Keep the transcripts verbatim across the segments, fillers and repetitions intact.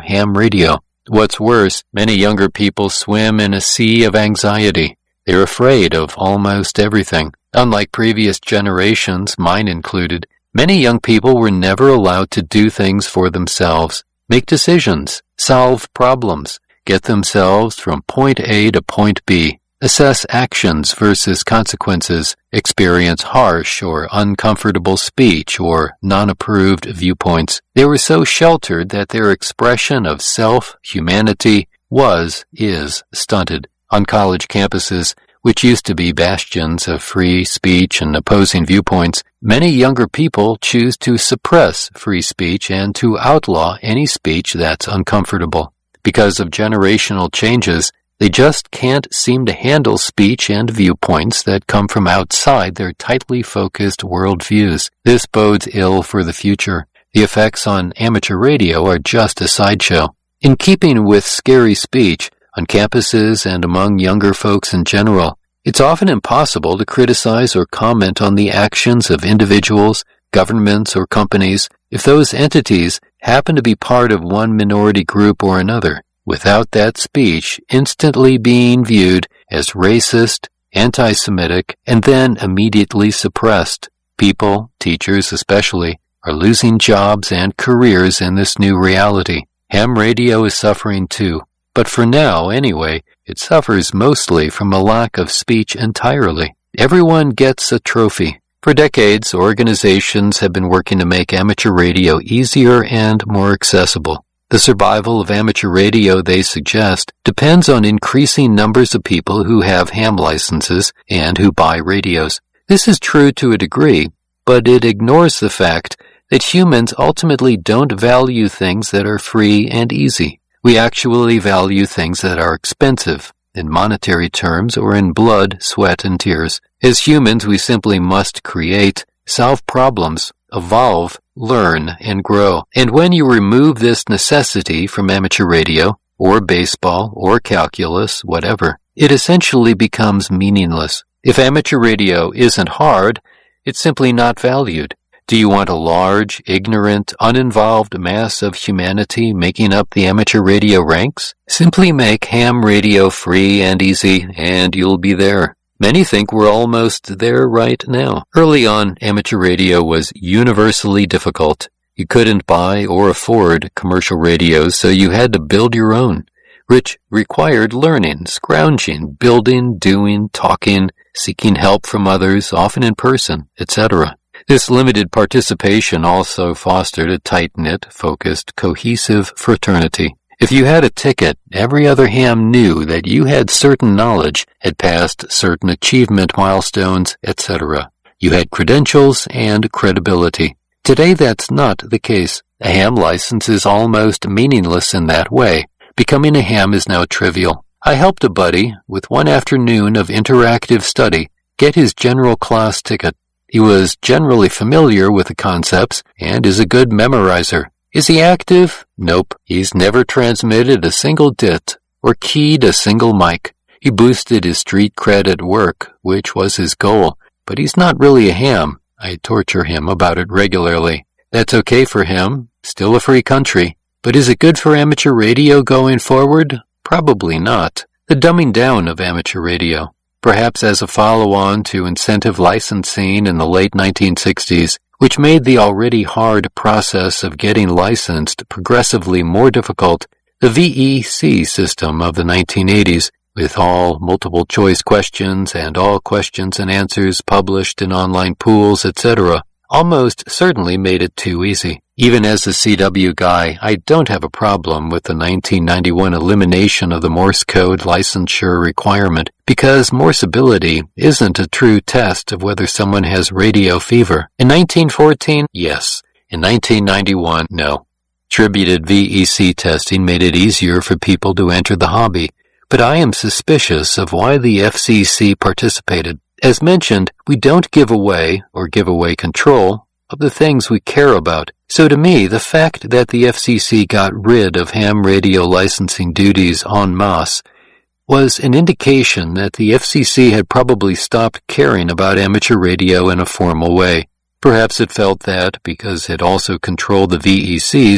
ham radio. What's worse, many younger people swim in a sea of anxiety. They're afraid of almost everything. Unlike previous generations, mine included, many young people were never allowed to do things for themselves, make decisions, solve problems, get themselves from point A to point B, assess actions versus consequences, experience harsh or uncomfortable speech or non-approved viewpoints. They were so sheltered that their expression of self-humanity was, is, stunted. On college campuses, which used to be bastions of free speech and opposing viewpoints, many younger people choose to suppress free speech and to outlaw any speech that's uncomfortable. Because of generational changes, they just can't seem to handle speech and viewpoints that come from outside their tightly focused worldviews. This bodes ill for the future. The effects on amateur radio are just a sideshow. In keeping with scary speech, on campuses and among younger folks in general, it's often impossible to criticize or comment on the actions of individuals, governments, or companies if those entities happen to be part of one minority group or another, without that speech instantly being viewed as racist, anti-Semitic, and then immediately suppressed. People, teachers especially, are losing jobs and careers in this new reality. Ham radio is suffering too, but for now, anyway, it suffers mostly from a lack of speech entirely. Everyone gets a trophy. For decades, organizations have been working to make amateur radio easier and more accessible. The survival of amateur radio, they suggest, depends on increasing numbers of people who have ham licenses and who buy radios. This is true to a degree, but it ignores the fact that humans ultimately don't value things that are free and easy. We actually value things that are expensive, in monetary terms or in blood, sweat, and tears. As humans, we simply must create, solve problems, evolve, learn, and grow. And when you remove this necessity from amateur radio, or baseball, or calculus, whatever, it essentially becomes meaningless. If amateur radio isn't hard, it's simply not valued. Do you want a large, ignorant, uninvolved mass of humanity making up the amateur radio ranks? Simply make ham radio free and easy, and you'll be there. Many think we're almost there right now. Early on, amateur radio was universally difficult. You couldn't buy or afford commercial radios, so you had to build your own, which required learning, scrounging, building, doing, talking, seeking help from others, often in person, et cetera. This limited participation also fostered a tight-knit, focused, cohesive fraternity. If you had a ticket, every other ham knew that you had certain knowledge, had passed certain achievement milestones, et cetera. You had credentials and credibility. Today that's not the case. A ham license is almost meaningless in that way. Becoming a ham is now trivial. I helped a buddy, with one afternoon of interactive study, get his general class ticket. He was generally familiar with the concepts and is a good memorizer. Is he active? Nope. He's never transmitted a single D I T or keyed a single mic. He boosted his street cred at work, which was his goal, but he's not really a ham. I torture him about it regularly. That's okay for him, still a free country. But is it good for amateur radio going forward? Probably not. The dumbing down of amateur radio, perhaps as a follow-on to incentive licensing in the late nineteen sixties, which made the already hard process of getting licensed progressively more difficult, the V E C system of the nineteen eighties, with all multiple-choice questions and all questions and answers published in online pools, et cetera, almost certainly made it too easy. Even as a C W guy, I don't have a problem with the nineteen ninety-one elimination of the Morse code licensure requirement, because Morseability isn't a true test of whether someone has radio fever. In nineteen fourteen, yes. In nineteen ninety-one, no. Attributed V E C testing made it easier for people to enter the hobby, but I am suspicious of why the F C C participated. As mentioned, we don't give away, or give away control, of the things we care about. So to me, the fact that the F C C got rid of ham radio licensing duties en masse was an indication that the F C C had probably stopped caring about amateur radio in a formal way. Perhaps it felt that, because it also controlled the V E Cs,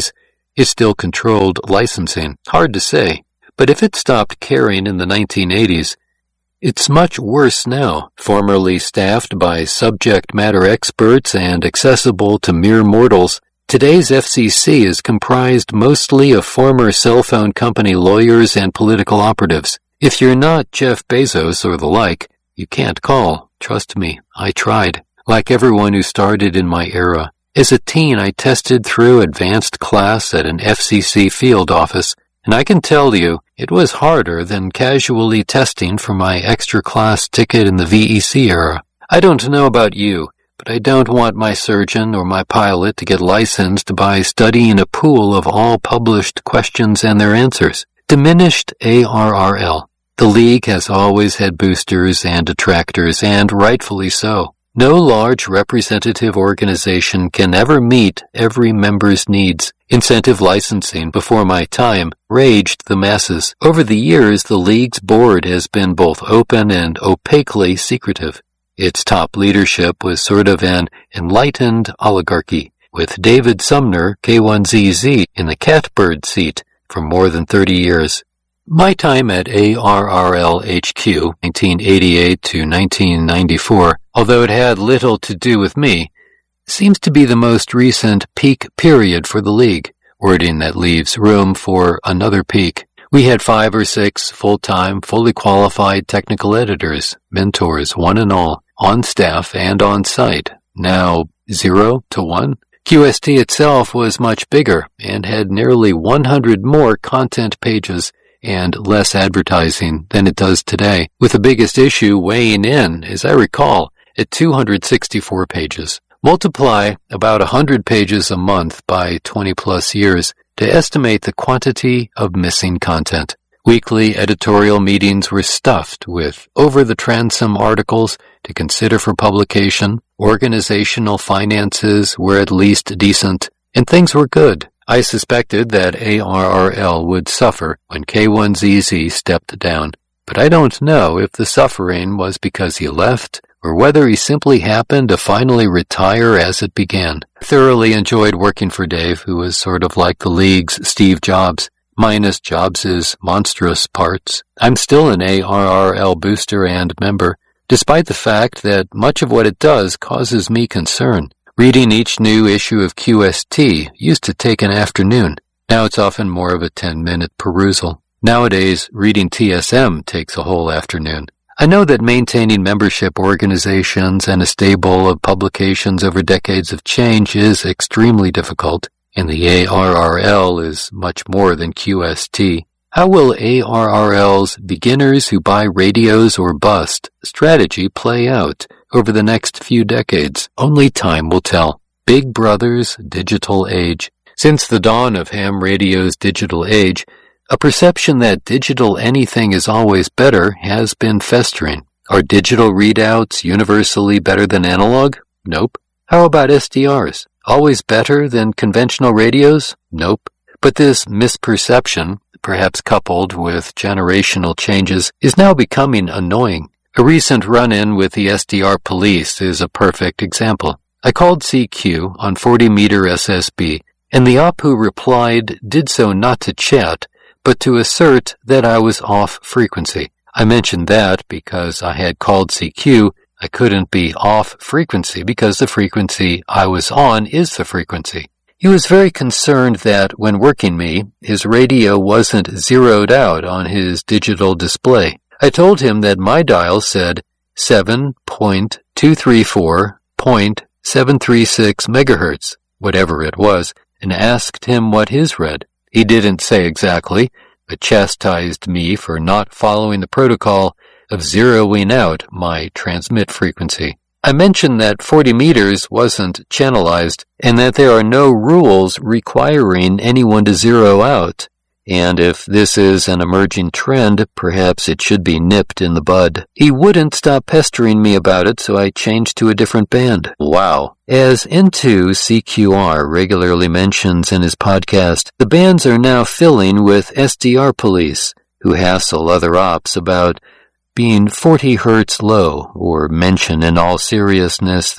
It still controlled licensing. Hard to say. But if it stopped caring in the nineteen eighties, it's much worse now. Formerly staffed by subject matter experts and accessible to mere mortals, today's F C C is comprised mostly of former cell phone company lawyers and political operatives. If you're not Jeff Bezos or the like, you can't call. Trust me, I tried. Like everyone who started in my era. As a teen, I tested through advanced class at an F C C field office, and I can tell you, it was harder than casually testing for my extra class ticket in the V E C era. I don't know about you, but I don't want my surgeon or my pilot to get licensed by studying a pool of all published questions and their answers. Diminished A R R L. The league has always had boosters and detractors, and rightfully so. No large representative organization can ever meet every member's needs. Incentive licensing before my time raged the masses. Over the years, the league's board has been both open and opaquely secretive. Its top leadership was sort of an enlightened oligarchy, with David Sumner, K one Z Z, in the catbird seat for more than thirty years. My time at A R R L H Q, nineteen eighty-eight to nineteen ninety-four, although it had little to do with me, seems to be the most recent peak period for the league, wording that leaves room for another peak. We had five or six full-time, fully qualified technical editors, mentors, one and all, on staff and on site. Now, zero to one? Q S T itself was much bigger and had nearly one hundred more content pages and less advertising than it does today, with the biggest issue weighing in, as I recall, at two hundred sixty-four pages. Multiply about one hundred pages a month by twenty plus years to estimate the quantity of missing content. Weekly editorial meetings were stuffed with over-the-transom articles to consider for publication, organizational finances were at least decent, and things were good. I suspected that A R R L would suffer when K one Z Z stepped down, but I don't know if the suffering was because he left or whether he simply happened to finally retire as it began. I thoroughly enjoyed working for Dave, who was sort of like the league's Steve Jobs, minus Jobs' monstrous parts. I'm still an A R R L booster and member, despite the fact that much of what it does causes me concern. Reading each new issue of Q S T used to take an afternoon. Now it's often more of a ten-minute perusal. Nowadays, reading T S M takes a whole afternoon. I know that maintaining membership organizations and a stable of publications over decades of change is extremely difficult, and the A R R L is much more than Q S T. How will A R R L's beginners who buy radios or bust strategy play out over the next few decades? Only time will tell. Big Brother's digital age. Since the dawn of ham radio's digital age, a perception that digital anything is always better has been festering. Are digital readouts universally better than analog? Nope. How about S D Rs? Always better than conventional radios? Nope. But this misperception, perhaps coupled with generational changes, is now becoming annoying. A recent run-in with the S D R police is a perfect example. I called C Q on forty meter S S B, and the op who replied did so not to chat, but to assert that I was off frequency. I mentioned that because I had called C Q, I couldn't be off frequency because the frequency I was on is the frequency. He was very concerned that when working me, his radio wasn't zeroed out on his digital display. I told him that my dial said seven point two three four point seven three six megahertz, whatever it was, and asked him what his read. He didn't say exactly, but chastised me for not following the protocol of zeroing out my transmit frequency. I mentioned that forty meters wasn't channelized, and that there are no rules requiring anyone to zero out, and if this is an emerging trend, perhaps it should be nipped in the bud. He wouldn't stop pestering me about it, so I changed to a different band. Wow. As N two C Q R regularly mentions in his podcast, the bands are now filling with S D R police, who hassle other ops about being forty hertz low, or mention in all seriousness that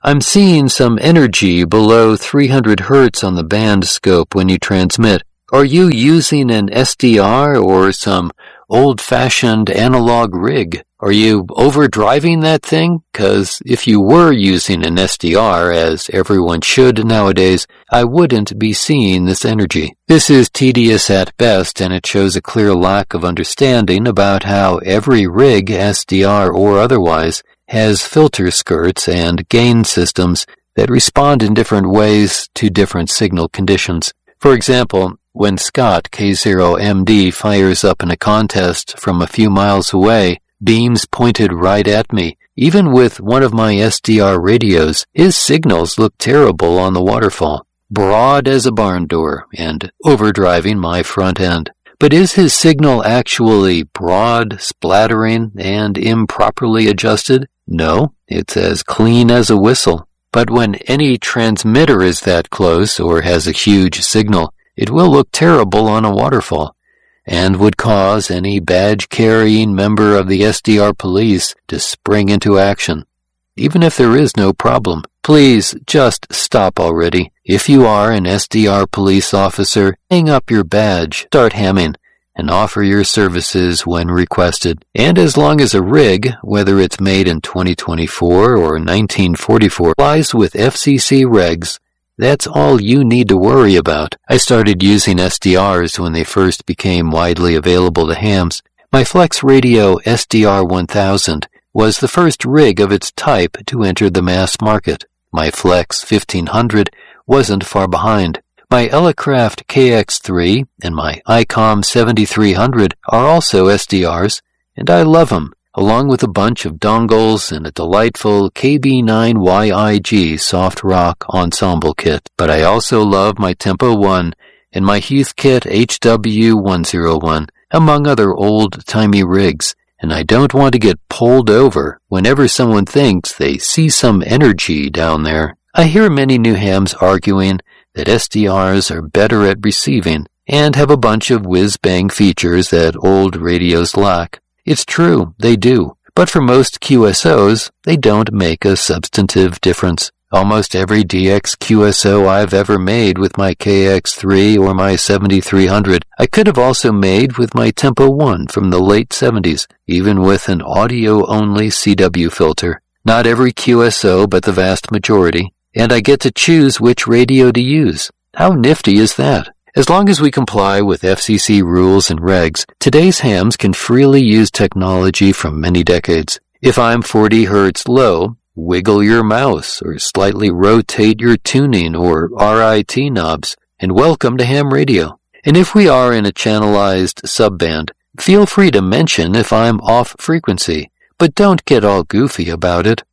I'm seeing some energy below three hundred hertz on the band scope when you transmit. Are you using an S D R or some old-fashioned analog rig? Are you overdriving that thing? 'Cause if you were using an S D R, as everyone should nowadays, I wouldn't be seeing this energy. This is tedious at best, and it shows a clear lack of understanding about how every rig, S D R or otherwise, has filter skirts and gain systems that respond in different ways to different signal conditions. For example, when Scott K zero M D fires up in a contest from a few miles away, beams pointed right at me. Even with one of my S D R radios, his signals look terrible on the waterfall, broad as a barn door and overdriving my front end. But is his signal actually broad, splattering, and improperly adjusted? No, it's as clean as a whistle. But when any transmitter is that close or has a huge signal, it will look terrible on a waterfall, and would cause any badge-carrying member of the S D R police to spring into action. Even if there is no problem, please just stop already. If you are an S D R police officer, hang up your badge, start hamming, and offer your services when requested. And as long as a rig, whether it's made in twenty twenty-four or nineteen forty-four, lies with F C C regs, that's all you need to worry about. I started using S D Rs when they first became widely available to hams. My Flex Radio S D R one thousand was the first rig of its type to enter the mass market. My Flex fifteen hundred wasn't far behind. My Elecraft K X three and my ICOM seventy-three hundred are also S D Rs, and I love them, along with a bunch of dongles and a delightful K B nine Y I G soft rock ensemble kit. But I also love my Tempo one and my Heathkit H W one oh one, among other old-timey rigs, and I don't want to get pulled over whenever someone thinks they see some energy down there. I hear many new hams arguing that S D Rs are better at receiving and have a bunch of whiz-bang features that old radios lack. It's true, they do, but for most Q S Os, they don't make a substantive difference. Almost every D X Q S O I've ever made with my K X three or my seventy-three hundred, I could have also made with my Tempo one from the late seventies, even with an audio-only C W filter. Not every Q S O, but the vast majority, and I get to choose which radio to use. How nifty is that? As long as we comply with F C C rules and regs, today's hams can freely use technology from many decades. If I'm forty hertz low, wiggle your mouse or slightly rotate your tuning or R I T knobs, and welcome to ham radio. And if we are in a channelized subband, feel free to mention if I'm off frequency, but don't get all goofy about it.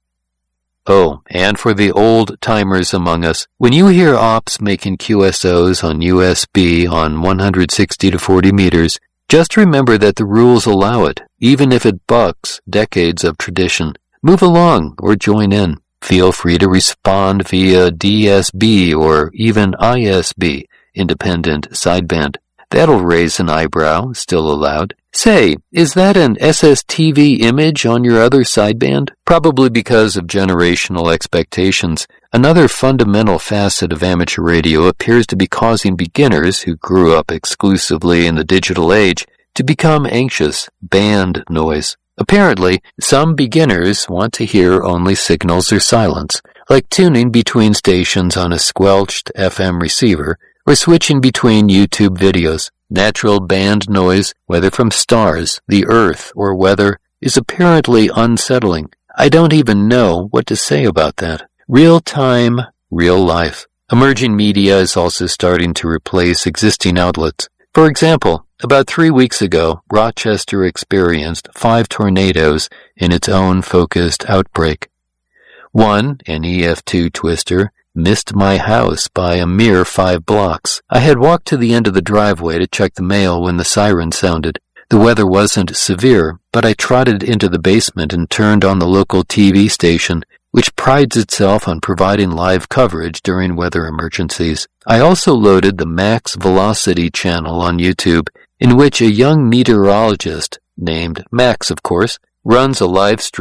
Oh, and for the old-timers among us, when you hear ops making Q S Os on U S B on one hundred sixty to forty meters, just remember that the rules allow it, even if it bucks decades of tradition. Move along or join in. Feel free to respond via D S B or even I S B, independent sideband. That'll raise an eyebrow, still allowed. Say, is that an S S T V image on your other sideband? Probably because of generational expectations. Another fundamental facet of amateur radio appears to be causing beginners who grew up exclusively in the digital age to become anxious. Band noise. Apparently, some beginners want to hear only signals or silence, like tuning between stations on a squelched F M receiver or switching between YouTube videos. Natural band noise, whether from stars, the earth, or weather, is apparently unsettling. I don't even know what to say about that. Real time, real life. Emerging media is also starting to replace existing outlets. For example, about three weeks ago, Rochester experienced five tornadoes in its own focused outbreak. One, an E F two twister, missed my house by a mere five blocks. I had walked to the end of the driveway to check the mail when the siren sounded. The weather wasn't severe, but I trotted into the basement and turned on the local T V station, which prides itself on providing live coverage during weather emergencies. I also loaded the Max Velocity channel on YouTube, in which a young meteorologist, named Max of course, runs a live stream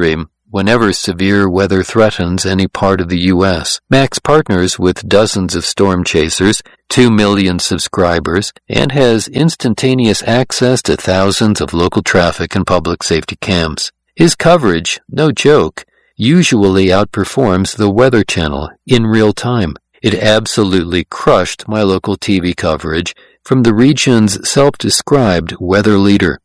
whenever severe weather threatens any part of the U S Max partners with dozens of storm chasers, two million subscribers, and has instantaneous access to thousands of local traffic and public safety cams. His coverage, no joke, usually outperforms the Weather Channel in real time. It absolutely crushed my local T V coverage from the region's self-described weather leader.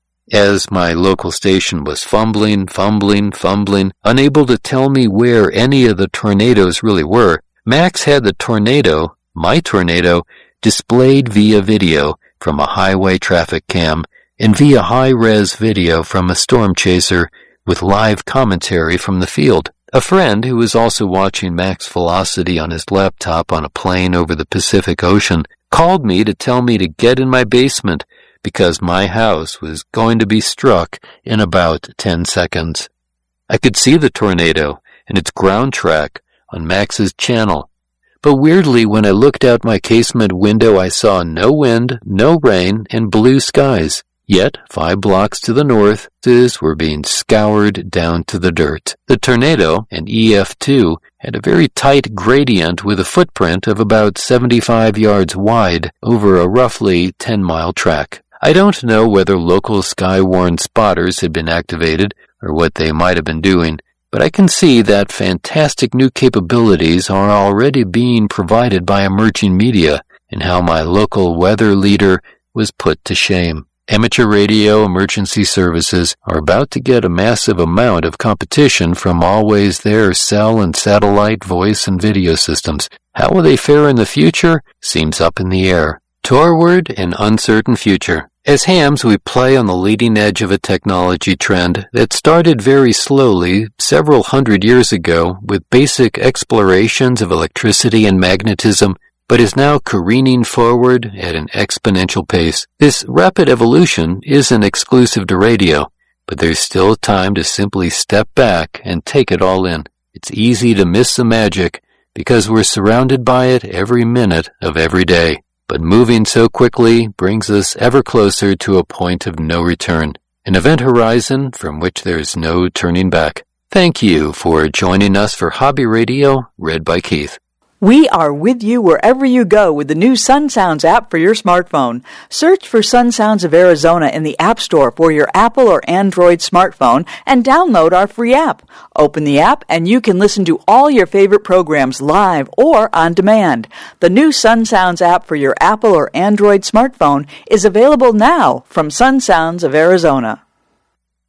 As my local station was fumbling, fumbling, fumbling, unable to tell me where any of the tornadoes really were, Max had the tornado, my tornado, displayed via video from a highway traffic cam and via high-res video from a storm chaser with live commentary from the field. A friend who was also watching Max Velocity on his laptop on a plane over the Pacific Ocean called me to tell me to get in my basement because my house was going to be struck in about ten seconds. I could see the tornado and its ground track on Max's channel, but weirdly when I looked out my casement window I saw no wind, no rain, and blue skies. Yet, five blocks to the north, houses were being scoured down to the dirt. The tornado, an E F two, had a very tight gradient with a footprint of about seventy-five yards wide over a roughly ten-mile track. I don't know whether local sky-warn spotters had been activated or what they might have been doing, but I can see that fantastic new capabilities are already being provided by emerging media and how my local weather leader was put to shame. Amateur radio emergency services are about to get a massive amount of competition from always there cell and satellite voice and video systems. How will they fare in the future? Seems up in the air. Toward an uncertain future. As hams, we play on the leading edge of a technology trend that started very slowly several hundred years ago with basic explorations of electricity and magnetism, but is now careening forward at an exponential pace. This rapid evolution isn't exclusive to radio, but there's still time to simply step back and take it all in. It's easy to miss the magic because we're surrounded by it every minute of every day. But moving so quickly brings us ever closer to a point of no return, an event horizon from which there's no turning back. Thank you for joining us for Hobby Radio, read by Keith. We are with you wherever you go with the new Sun Sounds app for your smartphone. Search for Sun Sounds of Arizona in the App Store for your Apple or Android smartphone and download our free app. Open the app and you can listen to all your favorite programs live or on demand. The new Sun Sounds app for your Apple or Android smartphone is available now from Sun Sounds of Arizona.